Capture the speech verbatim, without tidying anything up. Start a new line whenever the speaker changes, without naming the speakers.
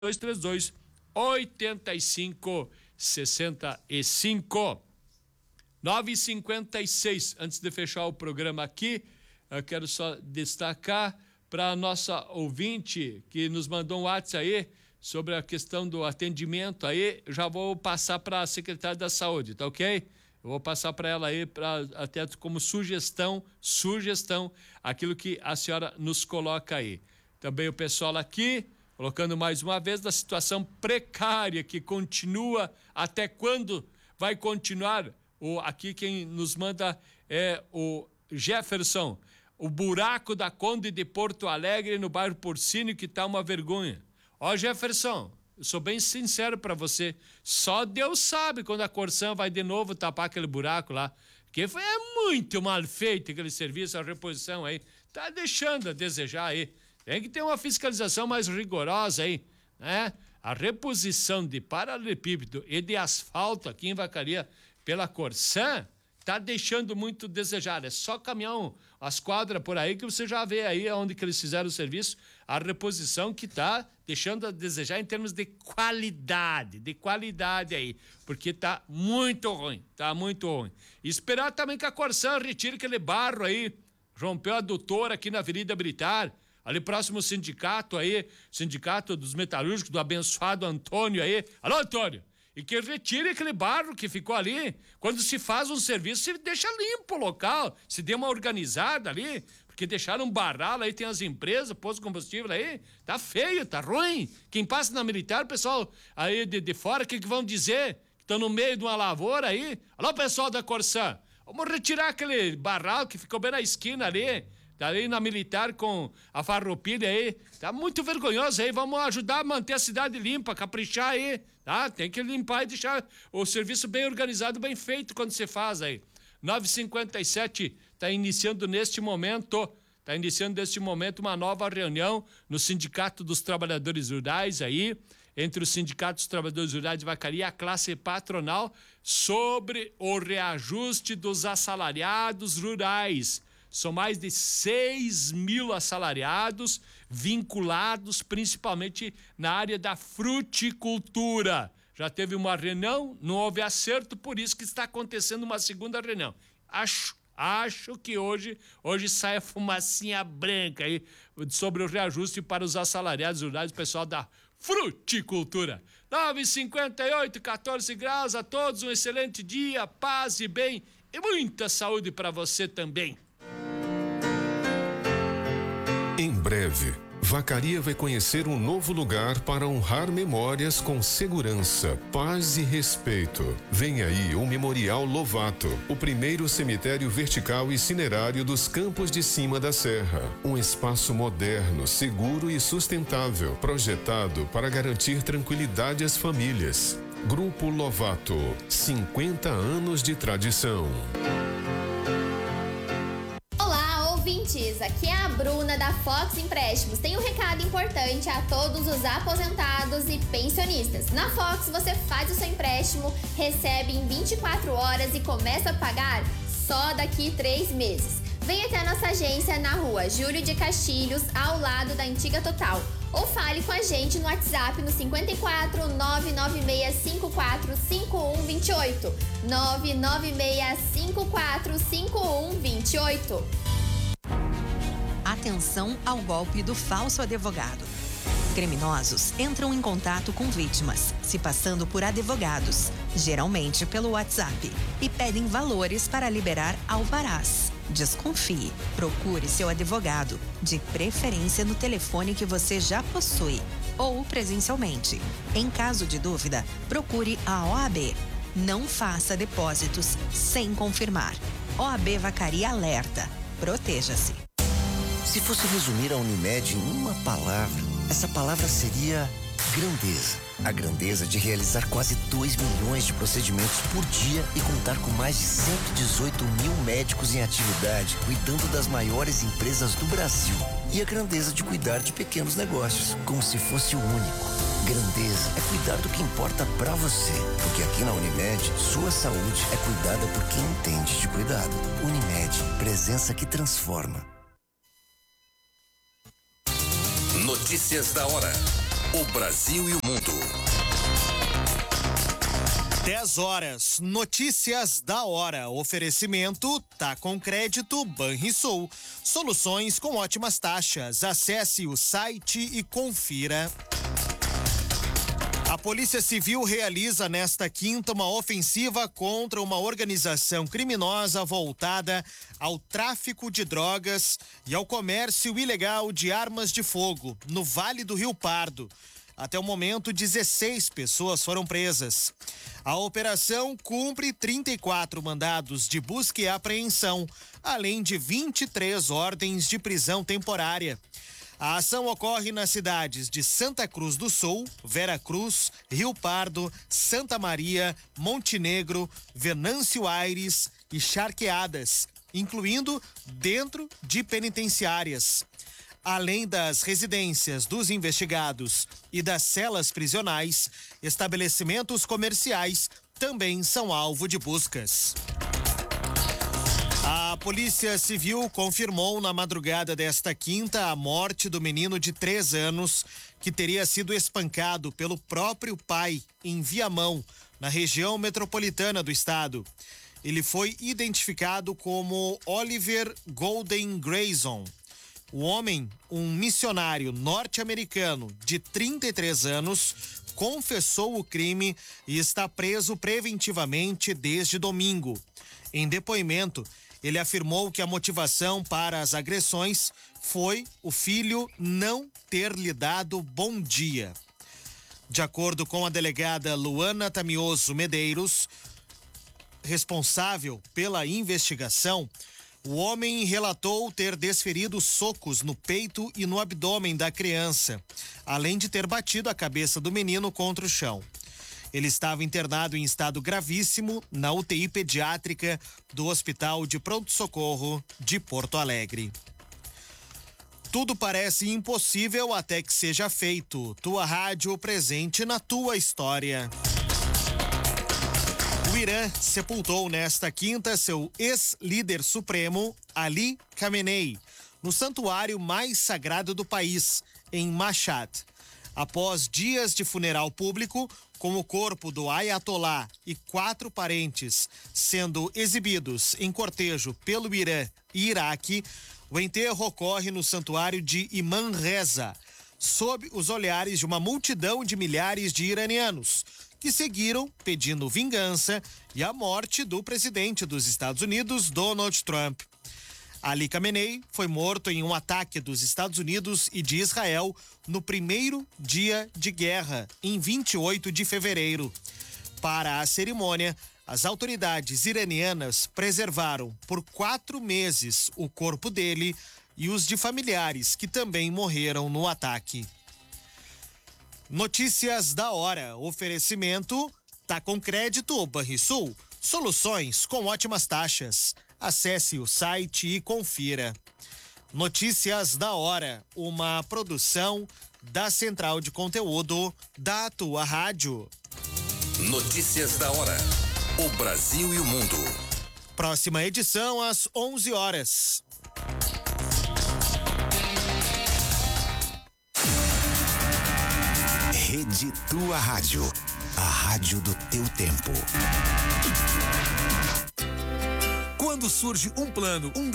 dois três dois, oito cinco seis cinco. nove e cinquenta e seis. Antes de fechar o programa aqui, eu quero só destacar para a nossa ouvinte que nos mandou um WhatsApp aí sobre a questão do atendimento aí. Já vou passar para a secretária da Saúde, tá ok? Eu vou passar para ela aí, pra, até como sugestão, sugestão, aquilo que a senhora nos coloca aí. Também o pessoal aqui, colocando mais uma vez da situação precária que continua, até quando vai continuar? O, aqui quem nos manda é o Jefferson, o buraco da Conde de Porto Alegre no bairro Porcínio, que tá uma vergonha. Ó, Jefferson, eu sou bem sincero para você, só Deus sabe quando a Corsan vai de novo tapar aquele buraco lá, porque foi é muito mal feito aquele serviço, a reposição aí, tá deixando a desejar aí. Tem que ter uma fiscalização mais rigorosa aí, né? A reposição de paralelepípedo e de asfalto aqui em Vacaria pela Corsan tá deixando muito a desejar. É só caminhão, as quadras por aí que você já vê aí onde que eles fizeram o serviço, a reposição que tá deixando a desejar em termos de qualidade, de qualidade aí, porque tá muito ruim, tá muito ruim. E esperar também que a Corsan retire aquele barro aí, rompeu a adutora aqui na Avenida Militar, ali próximo ao sindicato aí, sindicato dos metalúrgicos, do abençoado Antônio aí. Alô, Antônio! E que retire aquele barro que ficou ali. Quando se faz um serviço, se deixa limpo o local, se dê uma organizada ali, porque deixaram um barral aí, tem as empresas, posto de combustível aí, tá feio, tá ruim. Quem passa na Militar, o pessoal aí de, de fora, o que que vão dizer? Que estão no meio de uma lavoura aí. Alô, pessoal da Corsan, vamos retirar aquele barral que ficou bem na esquina ali, tá ali na Militar com a Farroupilha aí, tá muito vergonhoso aí, vamos ajudar a manter a cidade limpa, caprichar aí, tá? Tem que limpar e deixar o serviço bem organizado, bem feito quando você faz aí. nove e cinquenta e sete, tá iniciando neste momento, tá iniciando neste momento uma nova reunião no Sindicato dos Trabalhadores Rurais aí, entre os sindicatos dos trabalhadores rurais de Vacaria e a classe patronal, sobre o reajuste dos assalariados rurais. São mais de seis mil assalariados vinculados principalmente na área da fruticultura. Já teve uma reunião, não houve acerto, por isso que está acontecendo uma segunda reunião. Acho, acho que hoje, hoje sai a fumacinha branca aí sobre o reajuste para os assalariados rurais, o pessoal da fruticultura. nove e cinquenta e oito, quatorze graus, a todos um excelente dia, paz e bem e muita saúde para você também.
Em breve, Vacaria vai conhecer um novo lugar para honrar memórias com segurança, paz e respeito. Vem aí o Memorial Lovato, o primeiro cemitério vertical e cinerário dos Campos de Cima da Serra. Um espaço moderno, seguro e sustentável, projetado para garantir tranquilidade às famílias. Grupo Lovato, cinquenta anos de tradição.
Ouvintes, aqui é a Bruna da Fox Empréstimos. Tem um recado importante a todos os aposentados e pensionistas. Na Fox você faz o seu empréstimo, recebe em vinte e quatro horas e começa a pagar só daqui três meses. Venha até a nossa agência na rua Júlio de Castilhos, ao lado da antiga Total. Ou fale com a gente no WhatsApp no cinquenta e quatro, nove nove seis cinco quatro cinco um dois oito. nove nove seis cinco quatro cinco um dois oito.
Atenção ao golpe do falso advogado. Criminosos entram em contato com vítimas, se passando por advogados, geralmente pelo WhatsApp, e pedem valores para liberar alvarás. Desconfie, procure seu advogado, de preferência no telefone que você já possui, ou presencialmente. Em caso de dúvida, procure a O A B. Não faça depósitos sem confirmar. O A B Vacaria alerta. Proteja-se.
Se fosse resumir a Unimed em uma palavra, essa palavra seria grandeza. A grandeza de realizar quase dois milhões de procedimentos por dia e contar com mais de cento e dezoito mil médicos em atividade, cuidando das maiores empresas do Brasil. E a grandeza de cuidar de pequenos negócios, como se fosse o único. Grandeza é cuidar do que importa pra você, porque aqui na Unimed, sua saúde é cuidada por quem entende de cuidado. Unimed, presença que transforma.
Notícias da hora. O Brasil e o mundo.
dez horas, notícias da hora. Oferecimento Tá com Crédito Banrisul. Soluções com ótimas taxas. Acesse o site e confira. A Polícia Civil realiza nesta quinta uma ofensiva contra uma organização criminosa voltada ao tráfico de drogas e ao comércio ilegal de armas de fogo no Vale do Rio Pardo. Até o momento, dezesseis pessoas foram presas. A operação cumpre trinta e quatro mandados de busca e apreensão, além de vinte e três ordens de prisão temporária. A ação ocorre nas cidades de Santa Cruz do Sul, Vera Cruz, Rio Pardo, Santa Maria, Montenegro, Venâncio Aires e Charqueadas, incluindo dentro de penitenciárias. Além das residências dos investigados e das celas prisionais, estabelecimentos comerciais também são alvo de buscas. A Polícia Civil confirmou na madrugada desta quinta a morte do menino de três anos que teria sido espancado pelo próprio pai em Viamão, na região metropolitana do estado. Ele foi identificado como Oliver Golden Grayson. O homem, um missionário norte-americano de trinta e três anos, confessou o crime e está preso preventivamente desde domingo. Em depoimento, ele afirmou que a motivação para as agressões foi o filho não ter lhe dado bom dia. De acordo com a delegada Luana Tamioso Medeiros, responsável pela investigação, o homem relatou ter desferido socos no peito e no abdômen da criança, além de ter batido a cabeça do menino contra o chão. Ele estava internado em estado gravíssimo na U T I pediátrica do Hospital de Pronto-Socorro de Porto Alegre. Tudo parece impossível até que seja feito. Tua rádio presente na tua história. O Irã sepultou nesta quinta seu ex-líder supremo, Ali Khamenei, no santuário mais sagrado do país, em Mashhad. Após dias de funeral público, com o corpo do Ayatollah e quatro parentes sendo exibidos em cortejo pelo Irã e Iraque, o enterro ocorre no santuário de Imam Reza, sob os olhares de uma multidão de milhares de iranianos, que seguiram pedindo vingança e a morte do presidente dos Estados Unidos, Donald Trump. Ali Khamenei foi morto em um ataque dos Estados Unidos e de Israel no primeiro dia de guerra, em vinte e oito de fevereiro. Para a cerimônia, as autoridades iranianas preservaram por quatro meses o corpo dele e os de familiares que também morreram no ataque. Notícias da hora. Oferecimento Tá com Crédito Banrisul. Soluções com ótimas taxas. Acesse o site e confira. Notícias da hora, uma produção da Central de Conteúdo da Tua Rádio.
Notícias da hora. O Brasil e o mundo.
Próxima edição às onze horas.
Rede Tua Rádio. A rádio do teu tempo. Quando surge um plano, um